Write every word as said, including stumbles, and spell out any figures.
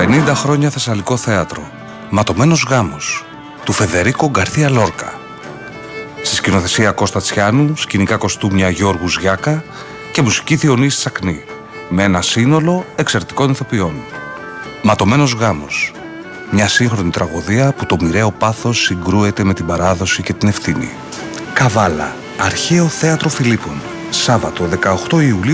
πενήντα χρόνια Θεσσαλικό θέατρο. Ματωμένος γάμος του Φεδερίκο Γκαρθία Λόρκα. Στη σκηνοθεσία Κώστα Τσιάνου, σκηνικά κοστούμια Γιώργου Γιάκα και μουσική Διονύση Σακνή, με ένα σύνολο εξαιρετικών ηθοποιών. Ματωμένος γάμος. Μια σύγχρονη τραγωδία που το μοιραίο πάθος συγκρούεται με την παράδοση και την ευθύνη. Καβάλα, Αρχαίο Θέατρο Φιλίππων. Σάββατο δεκαοκτώ Ιουλίου